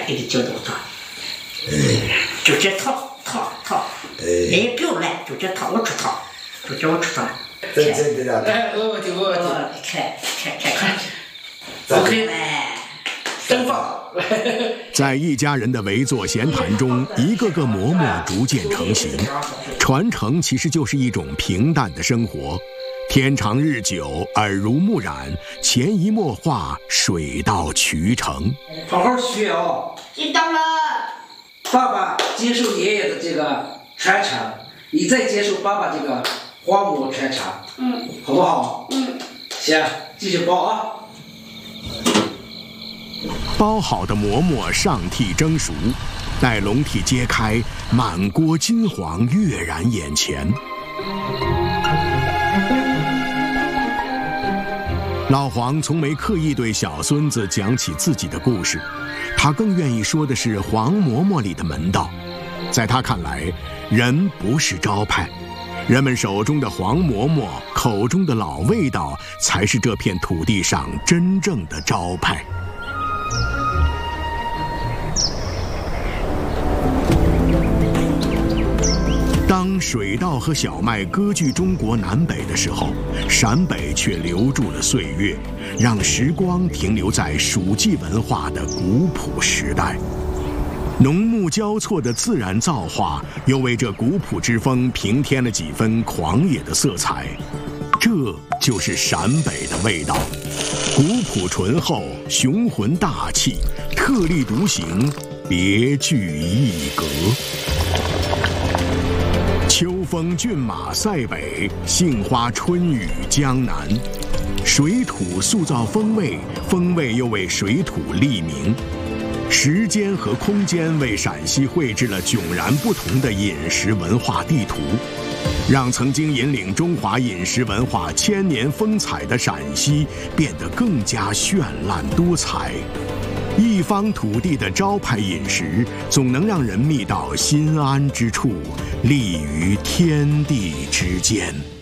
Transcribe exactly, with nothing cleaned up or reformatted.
一直教导他，就这套套套，哎，不用来，就这套我出套，就叫我出套。 这这这样。 哎，没问题，没问题。 看看看看 ，OK， 哎， 真棒。 在一家人的围坐闲谈中，一个个馍馍逐渐成型。传承其实就是一种平淡的生活，天长日久，耳濡目染，潜移默化，水到渠成。 好好学哦。 知道了。 爸爸接受爷爷的这个传承，你再接受爸爸这个花馍传承， 嗯， 好不好？ 嗯， 行，继续包啊。 包好的馍馍上屉蒸熟，待笼屉揭开，满锅金黄跃然眼前。老黄从没刻意对小孙子讲起自己的故事，他更愿意说的是黄馍馍里的门道。在他看来，人不是招牌，人们手中的黄馍馍，口中的老味道，才是这片土地上真正的招牌。当水稻和小麦割据中国南北的时候，陕北却留住了岁月，让时光停留在蜀稷文化的古朴时代。农牧交错的自然造化，又为这古朴之风平添了几分狂野的色彩。这就是陕北的味道，古朴醇厚，雄浑大气，特立独行，别具一格。秋风骏马塞北，杏花春雨江南。水土塑造风味，风味又为水土立名。时间和空间为陕西绘制了迥然不同的饮食文化地图，让曾经引领中华饮食文化千年风采的陕西变得更加绚烂多彩。一方土地的招牌饮食，总能让人觅到心安之处，立于天地之间。